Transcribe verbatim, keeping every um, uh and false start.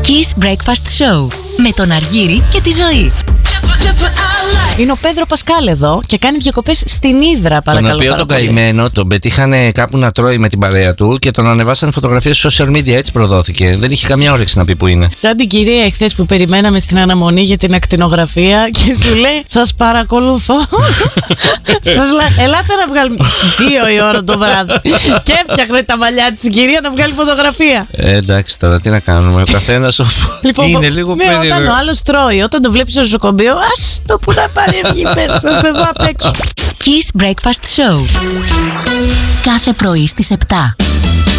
Kiss Breakfast Show με τον Αργύρη και τη Ζωή. Είναι ο Πέδρο Πασκάλ εδώ και κάνει διακοπές στην Ύδρα, παρακαλώ. Τον οποίο τον καημένο τον πετύχανε κάπου να τρώει με την παρέα του και τον ανεβάσαν φωτογραφίες στο social media. Έτσι προδόθηκε. Δεν είχε καμιά όρεξη να πει που είναι. Σαν την κυρία εχθές που περιμέναμε στην αναμονή για την ακτινογραφία και σου λέει: σας παρακολουθώ. Σας λέει: ελάτε να βγάλουμε. Δύο η ώρα το βράδυ. Και έφτιαχνε τα μαλλιά της η κυρία να βγάλει φωτογραφία. Ε, εντάξει τώρα, τι να κάνουμε. Ο καθένας λοιπόν, είναι λίγο ναι, περίεργο. όταν ο άλλος τρώει, όταν το βλέπει στο νοσοκομείο, ας το που να πάρει ευγή, πες, θα σε δω απ' έξω. Kiss Breakfast Show. Κάθε πρωί στις επτά.